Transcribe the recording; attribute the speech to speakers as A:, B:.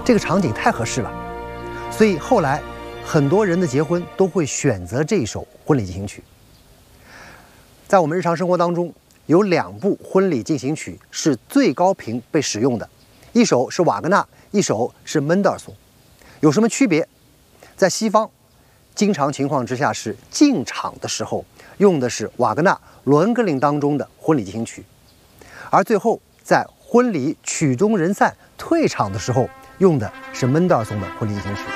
A: 这个场景太合适了，所以后来很多人的结婚都会选择这一首婚礼进行曲。在我们日常生活当中，有2部婚礼进行曲是最高频被使用的，一首是瓦格纳，一首是门德尔松。有什么区别？在西方，经常情况之下是进场的时候用的是瓦格纳《罗恩格林》当中的婚礼进行曲，而最后在婚礼曲终人散退场的时候用的是门德尔松的婚礼进行曲。